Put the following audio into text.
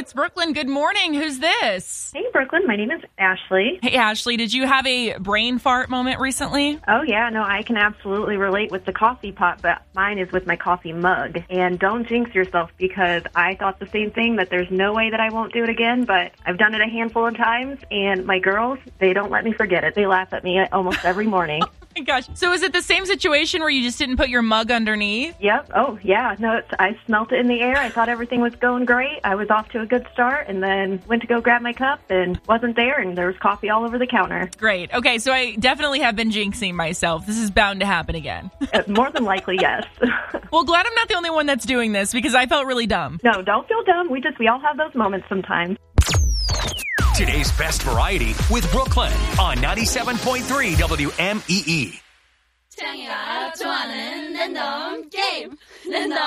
it's Brooklyn. Good morning. Who's this? Hey, Brooklyn. My name is Ashley. Hey, Ashley. Did you have a brain fart moment recently? Oh, yeah. No, I can absolutely relate with the coffee pot, but mine is with my coffee mug. And don't jinx yourself, because I thought the same thing, that there's no way that I won't do it again, but I've done it a handful of times, and my girls, they don't let me forget it. They laugh at me almost every morning. My gosh. So is it the same situation where you just didn't put your mug underneath? Yep. Oh, yeah. No, I smelt it in the air. I thought everything was going great. I was off to a good start, and then went to go grab my cup and wasn't there, and there was coffee all over the counter. Great. Okay, so I definitely have been jinxing myself. This is bound to happen again. More than likely, yes. Well, glad I'm not the only one that's doing this, because I felt really dumb. No, don't feel dumb. We all have those moments sometimes. Today's best variety with Brooklyn on 97.3 WMEE. 창이가 좋아하는 랜덤 게임 랜덤